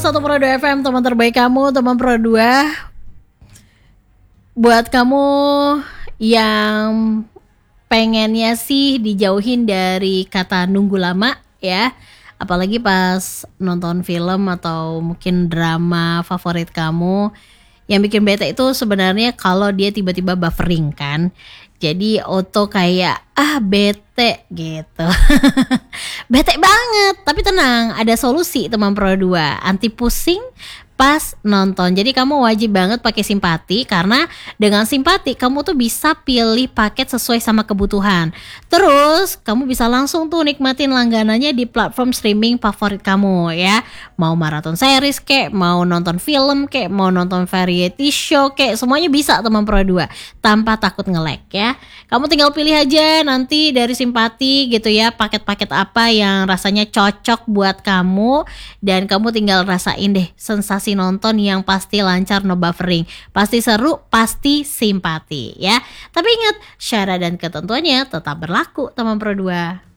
101 Pro 2 FM, teman terbaik kamu, teman Pro 2. Buat kamu yang pengennya sih dijauhin dari kata nunggu lama ya, apalagi pas nonton film atau mungkin drama favorit kamu. Yang bikin bete itu sebenarnya kalau dia tiba-tiba buffering kan. Jadi auto kayak bete gitu. Bete banget. Tapi tenang, ada solusi teman Pro 2. Anti pusing pas nonton. Jadi kamu wajib banget pakai simpati, karena dengan simpati kamu tuh bisa pilih paket sesuai sama kebutuhan. Terus kamu bisa langsung tuh nikmatin langganannya di platform streaming favorit kamu ya. Mau maraton series kek, mau nonton film kek, mau nonton variety show kek, semuanya bisa teman Pro 2 tanpa takut nge-lag ya. Kamu tinggal pilih aja nanti dari simpati gitu ya, paket-paket apa yang rasanya cocok buat kamu, dan kamu tinggal rasain deh sensasi nonton yang pasti lancar, no buffering, pasti seru, pasti simpati ya. Tapi ingat, syarat dan ketentuannya tetap berlaku teman Pro 2.